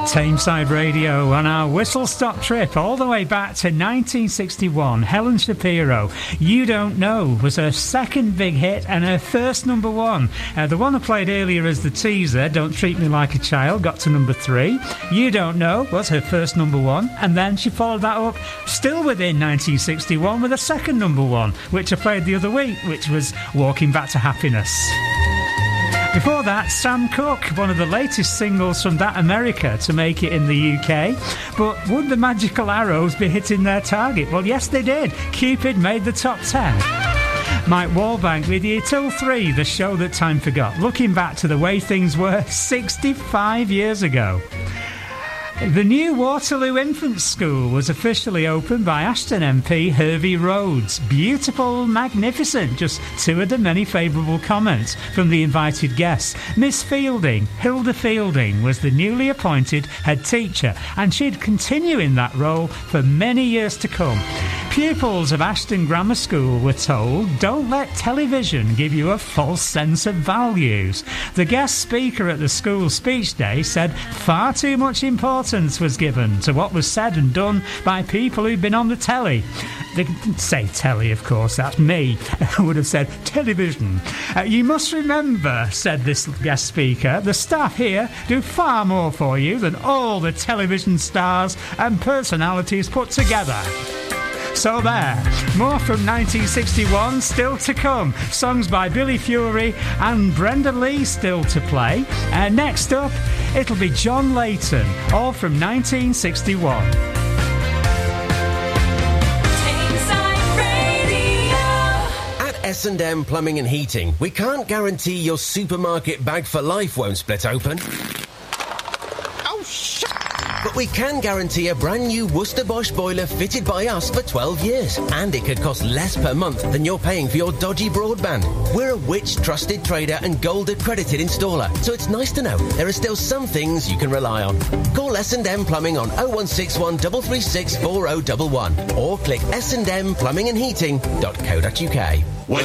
Tameside Radio on our whistle-stop trip all the way back to 1961. Helen Shapiro, You Don't Know, was her second big hit and her first number one. The one I played earlier as the teaser, Don't Treat Me Like a Child, got to number 3. You Don't Know was her first number one, and then she followed that up, still within 1961, with a second number one, which I played the other week, which was Walking Back to Happiness. Before that, Sam Cooke, one of the latest singles from That America to make it in the UK. But would the Magical Arrows be hitting their target? Well, yes, they did. Cupid made the top 10. Mike Wallbank with you till 3, the show that time forgot. Looking back to the way things were 65 years ago. The new Waterloo Infant School was officially opened by Ashton MP Hervey Rhodes. Beautiful, magnificent, just 2 of the many favourable comments from the invited guests. Miss Fielding, Hilda Fielding, was the newly appointed head teacher, and she'd continue in that role for many years to come. Pupils of Ashton Grammar School were told, don't let television give you a false sense of values. The guest speaker at the school speech day said far too much importance was given to what was said and done by people who'd been on the telly. They didn't say telly, of course, that's me. I would have said television. You must remember, said this guest speaker, the staff here do far more for you than all the television stars and personalities put together. So there, more from 1961 still to come. Songs by Billy Fury and Brenda Lee still to play. Next up, it'll be John Layton, all from 1961. At S&M Plumbing and Heating, we can't guarantee your supermarket bag for life won't split open. But we can guarantee a brand new Worcester Bosch boiler fitted by us for 12 years. And it could cost less per month than you're paying for your dodgy broadband. We're a Which trusted trader and gold accredited installer, so it's nice to know there are still some things you can rely on. Call S&M Plumbing on 0161 336 4011 or click sndmplumbingandheating.co.uk. When